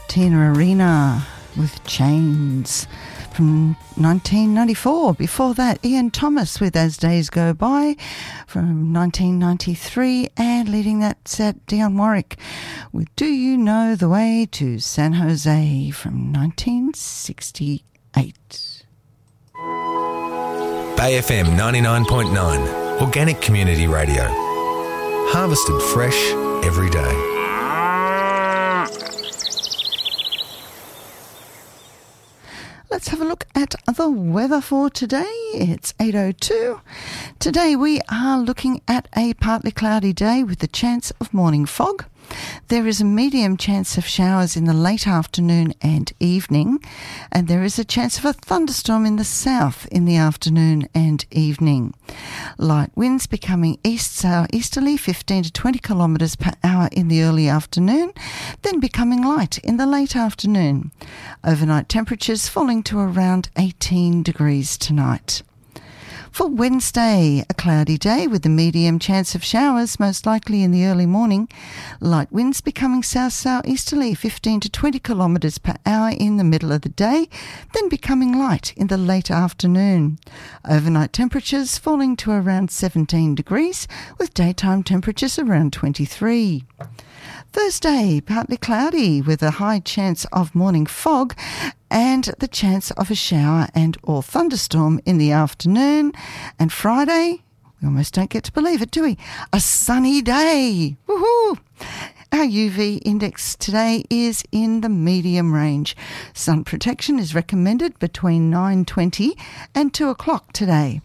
Tina Arena with Chains from 1994. Before that, Ian Thomas with As Days Go By from 1993, and leading that set, Dionne Warwick with Do You Know the Way to San Jose from 1968. Bay FM 99.9, organic community radio. Harvested fresh every day. Let's have a look at the weather for today. It's 8:02. Today we are looking at a partly cloudy day with the chance of morning fog. There is a medium chance of showers in the late afternoon and evening, and there is a chance of a thunderstorm in the south in the afternoon and evening. Light winds becoming east-southeasterly 15 to 20 kilometres per hour in the early afternoon, then becoming light in the late afternoon. Overnight temperatures falling to around 18 degrees tonight. For Wednesday, a cloudy day with a medium chance of showers, most likely in the early morning. Light winds becoming south-southeasterly 15 to 20 kilometres per hour in the middle of the day, then becoming light in the late afternoon. Overnight temperatures falling to around 17 degrees, with daytime temperatures around 23. Thursday, partly cloudy with a high chance of morning fog and the chance of a shower and or thunderstorm in the afternoon. And Friday, we almost don't get to believe it, do we? A sunny day. Woohoo! Our UV index today is in the medium range. Sun protection is recommended between 9:20 and 2 o'clock today.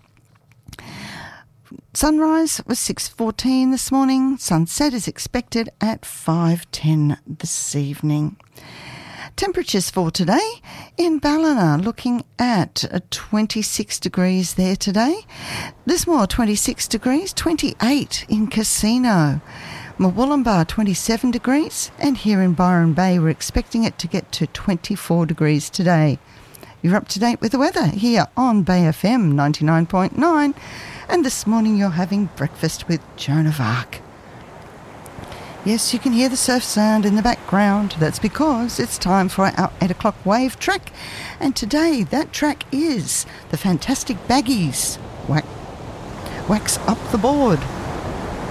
Sunrise was 6:14 this morning. Sunset is expected at 5:10 this evening. Temperatures for today in Ballina, looking at 26 degrees there today. Lismore 26 degrees, 28 in Casino. Murwillumbah 27 degrees, and here in Byron Bay we're expecting it to get to 24 degrees today. You're up to date with the weather here on Bay FM 99.9, and this morning you're having breakfast with Joan of Arc. Yes, you can hear the surf sound in the background. That's because it's time for our 8 o'clock wave track, and today that track is the Fantastic Baggies, Wax Up the Board.